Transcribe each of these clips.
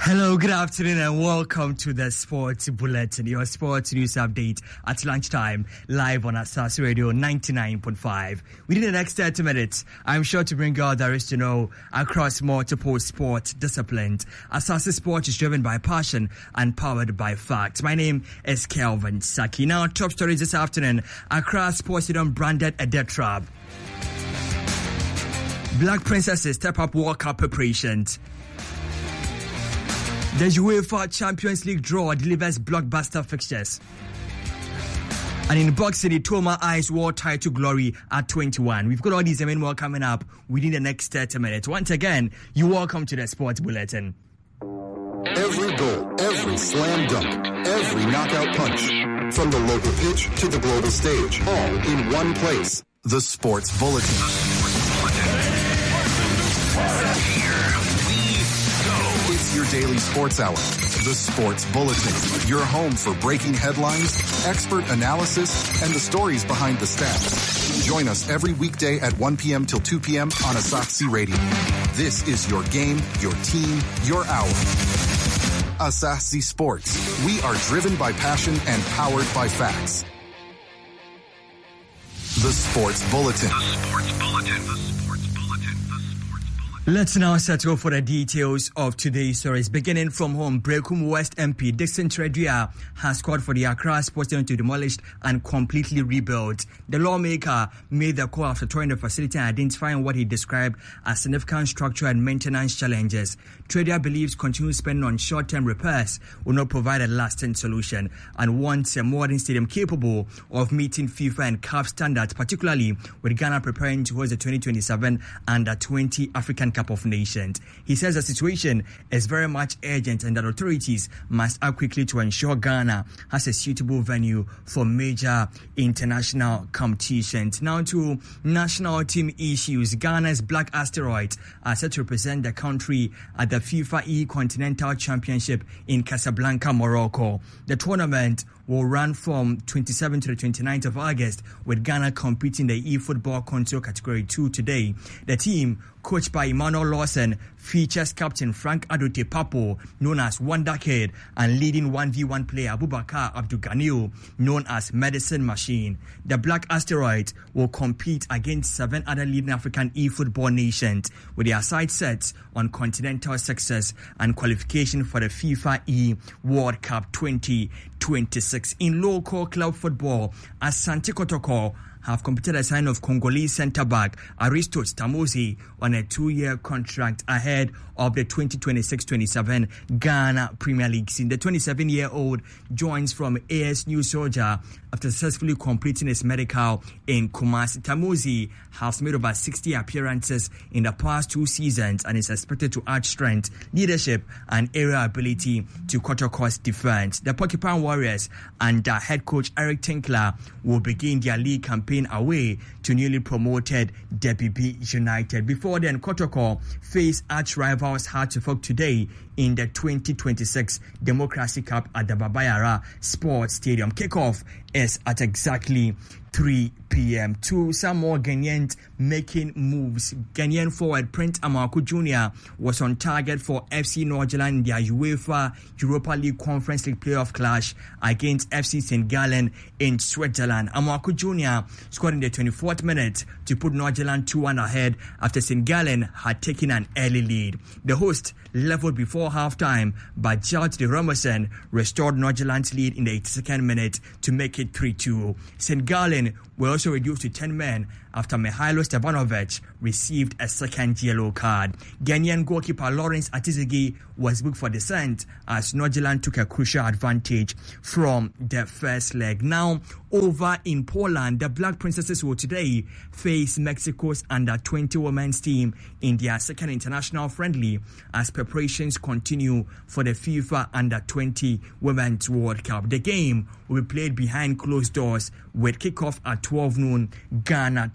Hello, good afternoon, and welcome to the Sports Bulletin, your sports news update at lunchtime, live on Asas Radio 99.5. Within the next 30 minutes, I'm sure to bring all there is to know across multiple sport disciplines. Asas Sport is driven by passion and powered by facts. My name is Kelvin Saki. Now, top stories this afternoon. Accra Sports Stadium branded a death trap. Black Princesses step up World Cup preparations. The UEFA Champions League draw delivers blockbuster fixtures. And in boxing, the Toma eyes world title glory at 21. We've got all these and more coming up within the next 30 minutes. Once again, you're welcome to the Sports Bulletin. Every goal, every slam dunk, every knockout punch. From the local pitch to the global stage, all in one place. The Sports Bulletin. It's your daily sports hour. The Sports Bulletin. Your home for breaking headlines, expert analysis, and the stories behind the stats. Join us every weekday at 1 p.m. till 2 p.m. on Asaxi Radio. This is your game, your team, your hour. Asaxi Sports. We are driven by passion and powered by facts. The Sports Bulletin. The Sports Bulletin. The Sports Bulletin. Let's now settle for the details of today's stories. Beginning from home, Brekum West MP Dixon Tredua has called for the Accra Sports Stadium to be demolished and completely rebuilt. The lawmaker made the call after touring the facility and identifying what he described as significant structural and maintenance challenges. Tredua believes continued spending on short-term repairs will not provide a lasting solution and wants a modern stadium capable of meeting FIFA and CAF standards, particularly with Ghana preparing to host the 2027 Under-20 African Cup of Nations. He says the situation is very much urgent and that authorities must act quickly to ensure Ghana has a suitable venue for major international competitions. Now to national team issues. Ghana's Black Asteroids are set to represent the country at the FIFA E-Continental Championship in Casablanca, Morocco. The tournament will run from 27th to the 29th of August, with Ghana competing in the eFootball Console Category 2 today. The team, coached by Emmanuel Lawson, features captain Frank Adote Papo, known as Wonder Kid, and leading 1v1 player Abubakar Abdul-Ganiu, known as Medicine Machine. The Black Asteroids will compete against 7 other leading African eFootball nations, with their sights set on continental success and qualification for the FIFA E World Cup 2026. In local club football, Asante Kotoko have completed a sign of Congolese centre-back Aristos Tamosi on a 2-year contract ahead of the 2026-27 Ghana Premier League season. The 27-year-old joins from AS New Soldier after successfully completing his medical in Kumasi. Tamosi has made over 60 appearances in the past 2 seasons and is expected to add strength, leadership, and aerial ability to Kotoko's defense. The Porcupine Warriors under head coach Eric Tinkler will begin their league campaign away to newly promoted DBB United. Before then, Kotoko face arch rivals Hartlepool today in the 2026 Democracy Cup at the Baba Yara Sports Stadium. Kickoff is at exactly 3 p.m. To some more Ghanaians making moves. Ghanaian forward Prince Amaku Jr. was on target for FC Northern in their UEFA Europa League Conference League playoff clash against FC St. Gallen in Switzerland. Amaku Jr. scored in the 24th minute to put Northern 2-1 ahead after St. Gallen had taken an early lead. The host leveled before halftime, but Gerald de Romerson restored Northern's lead in the 82nd minute to make it 3-2. St. Gallen were also reduced to 10 men after Mihailo Stevanovic received a second yellow card. Ghanaian goalkeeper Lawrence Atizigi was booked for dissent as Northern took a crucial advantage from the first leg. Now, over in Poland, the Black Princesses will today face Mexico's under-20 women's team in their second international friendly as preparations continue for the FIFA Under-20 Women's World Cup. The game will be played behind closed doors with kickoff at 12 noon Ghana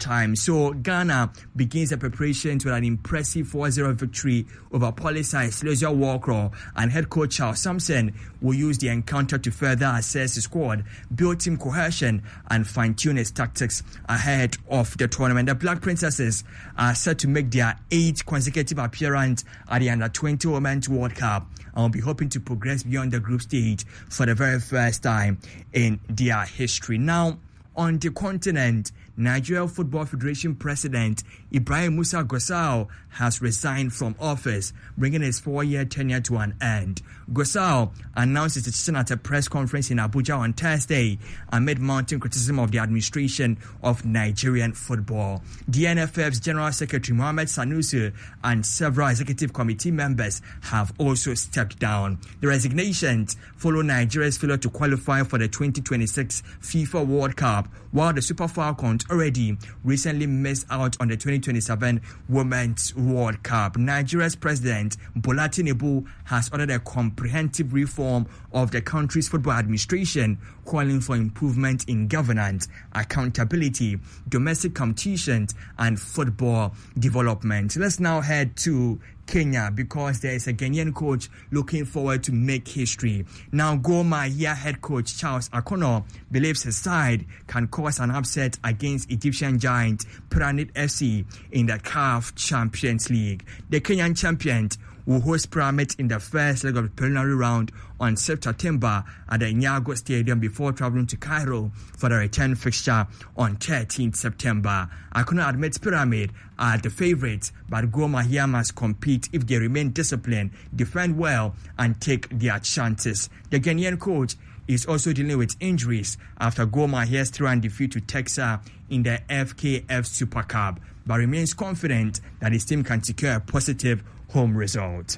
time. So Ghana begins the preparations with an impressive 4-0 victory over Polysi Silesia Walker, and head coach Charles Sampson will use the encounter to further assess his squad, build team cohesion, and fine-tune his tactics ahead of the tournament. The Black Princesses are set to make their 8th consecutive appearance at the Under-20 Women's World Cup and will be hoping to progress beyond the group stage for the very first time in their history. Now, on the continent, Nigeria Football Federation President Ibrahim Musa Gusau has resigned from office, bringing his 4-year tenure to an end. Gusau announced his decision at a press conference in Abuja on Thursday amid mounting criticism of the administration of Nigerian football. The NFF's General Secretary Mohamed Sanusi and several executive committee members have also stepped down. The resignations follow Nigeria's failure to qualify for the 2026 FIFA World Cup, while the Super Falcons already recently missed out on the 2027 Women's World Cup. Nigeria's president, Bola Tinubu, has ordered a comprehensive reform of the country's football administration, calling for improvement in governance, accountability, domestic competitions, and football development. Let's now head to Kenya, because there is a Ghanaian coach looking forward to make history. Now, Gor Mahia head coach Charles Akono believes his side can cause an upset against Egyptian giant Pyramid FC in the CAF Champions League. The Kenyan champions will host Pyramid in the first leg of the preliminary round on 6th September at the Nyago Stadium before traveling to Cairo for the return fixture on 13th September. Akono admits Pyramid are the favourites, but Gor Mahia must compete if they remain disciplined, defend well, and take their chances. The Ghanaian coach is also dealing with injuries after Gor Mahia's 3-1 defeat to Texas in the FKF Super Cup, but remains confident that his team can secure a positive home result.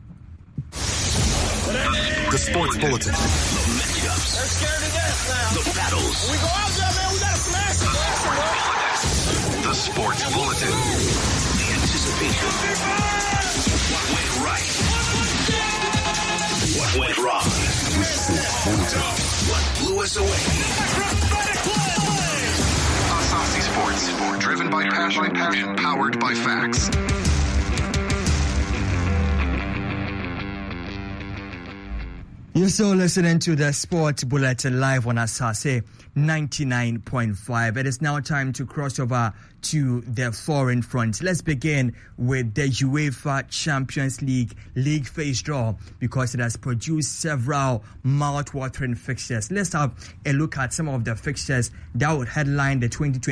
The Sports Bulletin. The matchups. They're scared to death now. The battles. When we go out there, man, we gotta smash them. The Sports Bulletin. The anticipation. What went right? What went wrong? The Sports Bulletin. What blew us away? Asasi Sports. Driven by passion, powered by facts. You're still listening to the Sports Bulletin live on Asase 99.5. It is now time to cross over to the foreign front. Let's begin with the UEFA Champions League phase draw, because it has produced several mouth-watering fixtures. Let's have a look at some of the fixtures that would headline the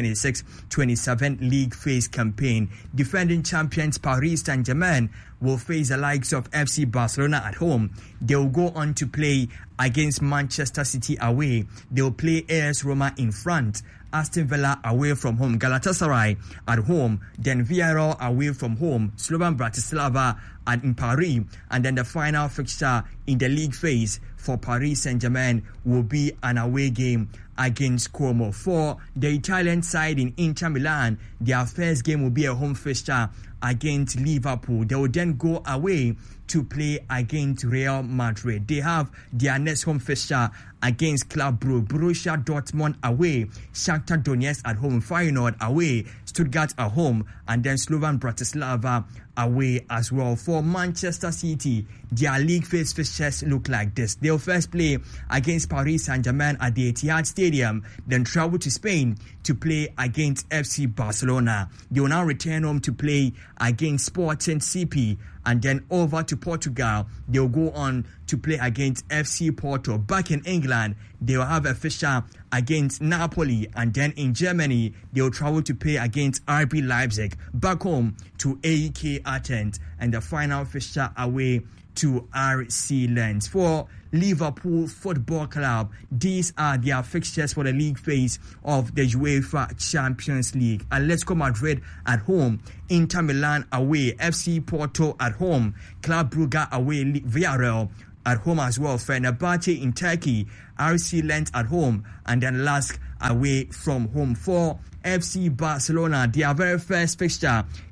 2026-27 league phase campaign. Defending champions Paris Saint-Germain will face the likes of FC Barcelona at home. They will go on to play against Manchester City away. They will play AS Roma in front. Aston Villa away from home, Galatasaray at home, then Villarreal away from home, Slovan Bratislava in Paris, and then the final fixture in the league phase for Paris Saint-Germain will be an away game against Como. For the Italian side in Inter Milan, their first game will be a home fixture against Liverpool. They will then go away to play against Real Madrid. They have their next home fixture against Club Brugge, Borussia Dortmund away, Shakhtar Donetsk at home, Feyenoord away, Stuttgart at home, and then Slovan Bratislava away as well. For Manchester City, their league phase fixtures look like this. They'll first play against Paris Saint-Germain at the Etihad Stadium, then travel to Spain to play against FC Barcelona. They will now return home to play against Sporting CP, and then over to Portugal. They'll go on to play against FC Porto. Back in England, they'll have a fixture against Napoli, and then in Germany, they'll travel to play against RB Leipzig. Back home to AEK Athens, and the final fixture away to RC Lens. For Liverpool Football Club, these are their fixtures for the league phase of the UEFA Champions League. Atletico Madrid at home, Inter Milan away, FC Porto at home, Club Brugge away, Villarreal at home as well, Fenerbahce in Turkey, RC Lens at home, and then LASK away from home. For FC Barcelona, their very first fixture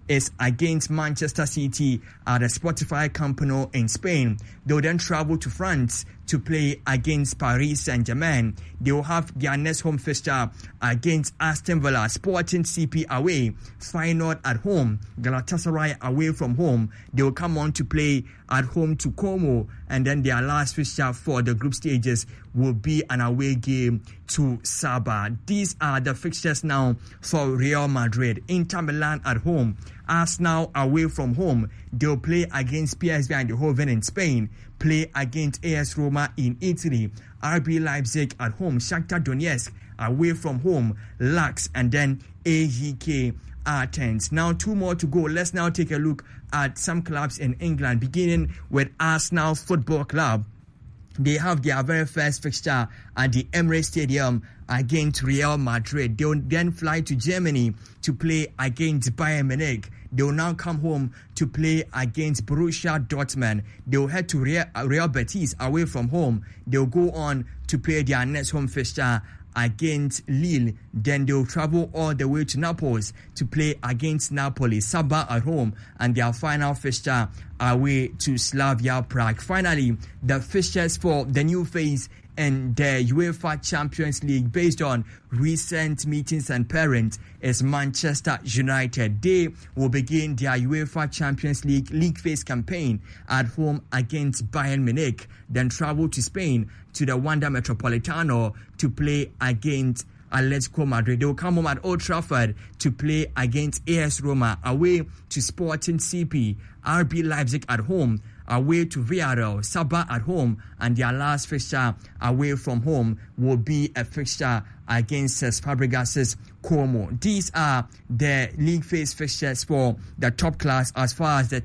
is against Manchester City at the Spotify Camp Nou in Spain. They'll then travel to France to play against Paris Saint-Germain. They will have their next home fixture against Aston Villa, Sporting CP away, Feyenoord at home, Galatasaray away from home. They will come on to play at home to Como, and then their last fixture for the group stages will be an away game to Sabah. These are the fixtures now for Real Madrid. Inter Milan at home, Arsenal away from home. They'll play against PSV Eindhoven in Spain, play against AS Roma in Italy, RB Leipzig at home, Shakhtar Donetsk away from home, Laks, and then AEK Athens. Now 2 more to go. Let's now take a look at some clubs in England, beginning with Arsenal Football Club. They have their very first fixture at the Emirates Stadium against Real Madrid. They will then fly to Germany to play against Bayern Munich. They will now come home to play against Borussia Dortmund. They will head to Real Betis away from home. They will go on to play their next home fixture against Lille. Then they will travel all the way to Naples to play against Napoli, Sabah at home, and their final fixture away to Slavia Prague. Finally, the fixtures for the new phase in the UEFA Champions League based on recent meetings and pairings is Manchester United. They will begin their UEFA Champions League phase campaign at home against Bayern Munich, then travel to Spain to the Wanda Metropolitano to play against Atletico Madrid. They will come home at Old Trafford to play against AS Roma, away to Sporting CP, RB Leipzig at home, away to Villarreal, Sabah at home, and their last fixture away from home will be a fixture against Cesc Fabregas's Como. These are the league phase fixtures for the top class as far as the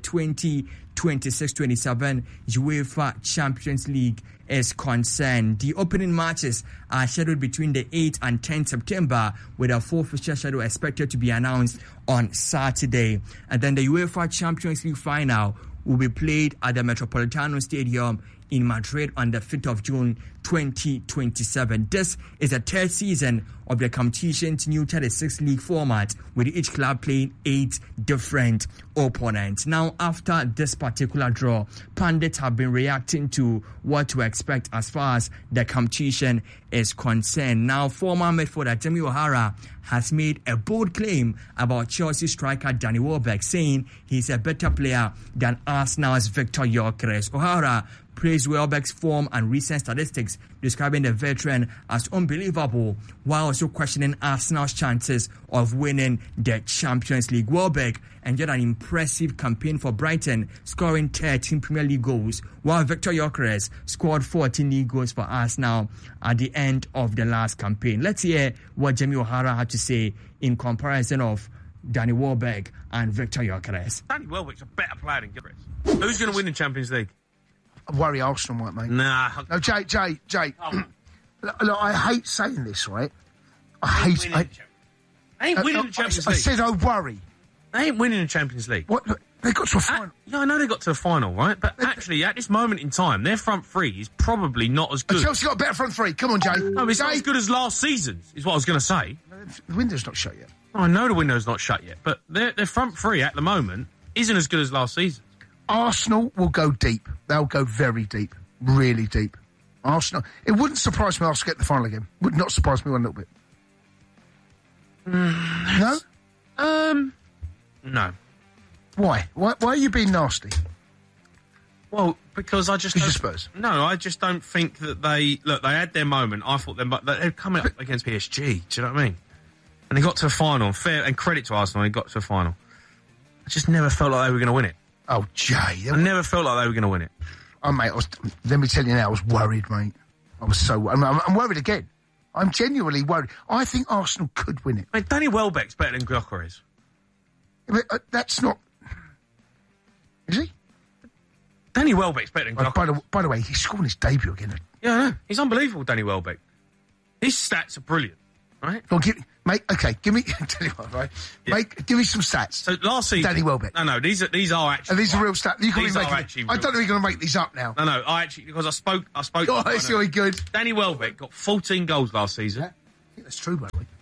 2026-27 UEFA Champions League is concerned. The opening matches are scheduled between the 8th and 10th September, with a full fixture schedule expected to be announced on Saturday. And then the UEFA Champions League final will be played at the Metropolitano Stadium in Madrid on the 5th of June 2027. This is the third season of the competition's new 36 league format, with each club playing 8 different opponents. Now, after this particular draw, pundits have been reacting to what to expect as far as the competition is concerned. Now, former midfielder Jamie O'Hara has made a bold claim about Chelsea striker Danny Welbeck, saying he's a better player than Arsenal's Victor Gyökeres. O'Hara praised Welbeck's form and recent statistics, describing the veteran as unbelievable, while also questioning Arsenal's chances of winning the Champions League. Welbeck enjoyed an impressive campaign for Brighton, scoring 13 Premier League goals, while Victor Gyökeres scored 14 league goals for Arsenal at the end of the last campaign. Let's hear what Jamie O'Hara had to say in comparison of Danny Welbeck and Victor Gyökeres. Danny Welbeck's a better player than Gyökeres. Who's going to win the Champions League? I worry Arsenal might, mate. Nah. No, Jay. Oh. Look, I hate saying this, right? I ain't winning the Champions League. I said I worry. They ain't winning the Champions League. What? They got to a final. Yeah, I know they got to the final, right? But actually, at this moment in time, their front three is probably not as good. Chelsea got a better front three. Come on, Jay. No, it's not as good as last season's, is what I was going to say. The window's not shut yet. I know the window's not shut yet, but their front three at the moment isn't as good as last season. Arsenal will go deep. They'll go very deep. Really deep. Arsenal. It wouldn't surprise me Arsenal get the final again. Would not surprise me one little bit. No? No. Why? Why are you being nasty? Well, because I just... Because you're Spurs. No, I just don't think that they... Look, they had their moment. I thought they'd come up against PSG. Do you know what I mean? And they got to a final. Fair and credit to Arsenal, they got to a final. I just never felt like they were going to win it. Oh, Jay. I never felt like they were going to win it. Oh, mate, let me tell you now, I was worried, mate. I was so... I'm worried again. I'm genuinely worried. I think Arsenal could win it. Mate, Danny Welbeck's better than Gyökeres. That's not... Is he? Danny Welbeck's better than Gyökeres. By the way, he's scoring his debut again. Yeah, I know. He's unbelievable, Danny Welbeck. His stats are brilliant, right? Well, give me... Tell you what, right? Yeah. Give me some stats. So last season... Danny Welbeck. No, these are actually... And these are real stats. You can I don't know if you're going to make these up now. No, I actually... Because I spoke... Oh, it's really good. Danny Welbeck got 14 goals last season. Yeah. I think that's true, by the way.